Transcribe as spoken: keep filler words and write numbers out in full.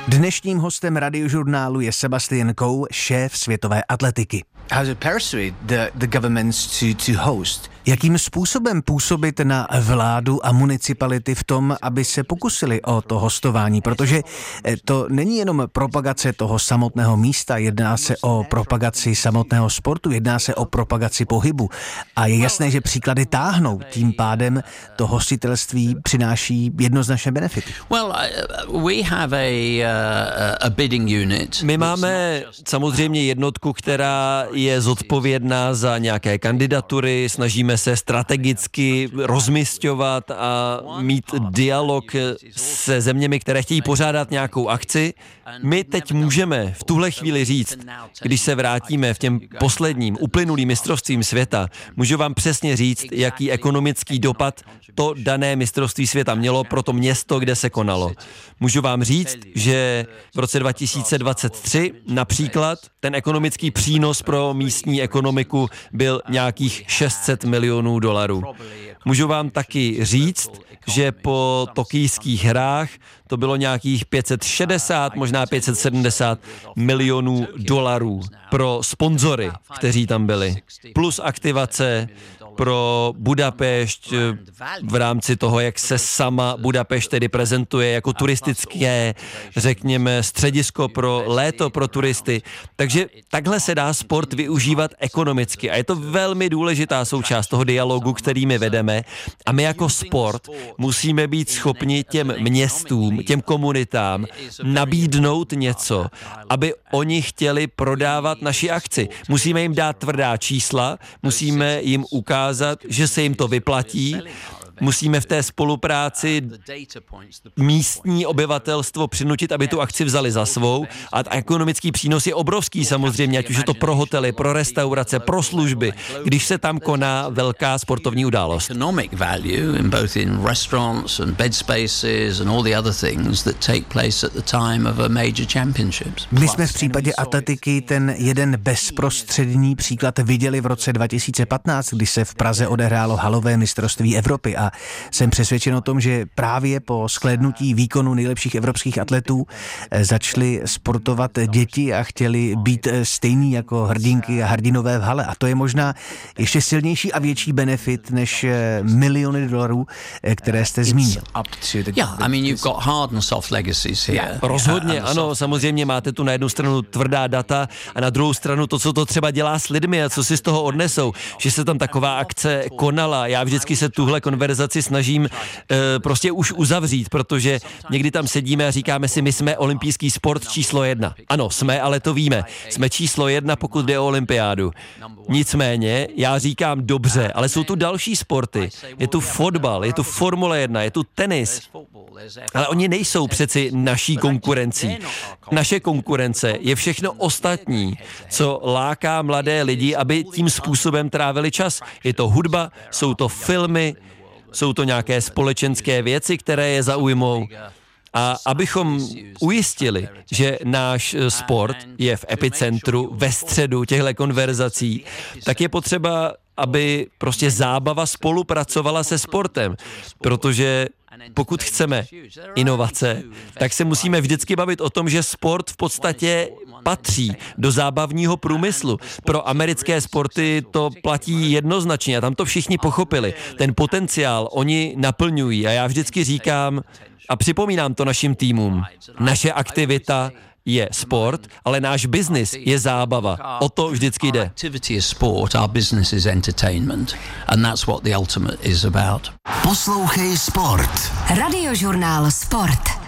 Dnešním hostem Radiožurnálu je Sebastian Coe, šéf světové atletiky. How to persuade the, the governments to, to host? Jakým způsobem působit na vládu a municipality v tom, aby se pokusili o to hostování, protože to není jenom propagace toho samotného místa, jedná se o propagaci samotného sportu, jedná se o propagaci pohybu a je jasné, že příklady táhnou, tím pádem to hostitelství přináší jednoznačné benefity. Well, we have a, a bidding unit. My máme samozřejmě jednotku, která je zodpovědná za nějaké kandidatury, snažíme se strategicky rozmisťovat a mít dialog se zeměmi, které chtějí pořádat nějakou akci. My teď můžeme v tuhle chvíli říct, když se vrátíme v těm posledním uplynulým mistrovstvím světa, můžu vám přesně říct, jaký ekonomický dopad to dané mistrovství světa mělo pro to město, kde se konalo. Můžu vám říct, že v roce dva tisíce dvacet tři například ten ekonomický přínos pro místní ekonomiku byl nějakých šest set milionů dolarů. Můžu vám taky říct, že po tokijských hrách to bylo nějakých pět set šedesát, možná pět set sedmdesát milionů dolarů pro sponzory, kteří tam byli. Plus aktivace pro Budapešť v rámci toho, jak se sama Budapešť tedy prezentuje jako turistické, řekněme, středisko pro léto pro turisty. Takže takhle se dá sport využívat ekonomicky a je to velmi důležitá součást toho dialogu, který my vedeme a my jako sport musíme být schopni těm městům, těm komunitám nabídnout něco, aby oni chtěli prodávat naši akci. Musíme jim dát tvrdá čísla, musíme jim ukázat, že se jim to vyplatí. Musíme v té spolupráci místní obyvatelstvo přinutit, aby tu akci vzali za svou a ekonomický přínos je obrovský samozřejmě, ať už je to pro hotely, pro restaurace, pro služby, když se tam koná velká sportovní událost. My jsme v případě atletiky ten jeden bezprostřední příklad viděli v roce dva tisíce patnáct, kdy se v Praze odehrálo halové mistrovství Evropy a jsem přesvědčen o tom, že právě po shlédnutí výkonu nejlepších evropských atletů začaly sportovat děti a chtěli být stejní jako hrdinky a hrdinové v hale. A to je možná ještě silnější a větší benefit než miliony dolarů, které jste zmínil. Rozhodně, ano, samozřejmě máte tu na jednu stranu tvrdá data a na druhou stranu to, co to třeba dělá s lidmi a co si z toho odnesou, že se tam taková akce konala. Já vždycky se tuhle konverzaci snažím e, prostě už uzavřít, protože někdy tam sedíme a říkáme si, my jsme olympijský sport číslo jedna. Ano, jsme, ale to víme. Jsme číslo jedna, pokud jde o olympiádu. Nicméně, já říkám dobře, ale jsou tu další sporty. Je tu fotbal, je tu Formule jedna, je tu tenis. Ale oni nejsou přeci naší konkurencí. Naše konkurence je všechno ostatní, co láká mladé lidi, aby tím způsobem trávili čas. Je to hudba, jsou to filmy, jsou to nějaké společenské věci, které je zaujmou. A abychom ujistili, že náš sport je v epicentru, ve středu těchto konverzací, tak je potřeba, aby prostě zábava spolupracovala se sportem, protože pokud chceme inovace, tak se musíme vždycky bavit o tom, že sport v podstatě patří do zábavního průmyslu. Pro americké sporty to platí jednoznačně a tam to všichni pochopili. Ten potenciál oni naplňují a já vždycky říkám a připomínám to našim týmům. Naše aktivita je sport, ale náš biznis je zábava. O to vždycky jde. Poslouchej Sport. Radiožurnál Sport.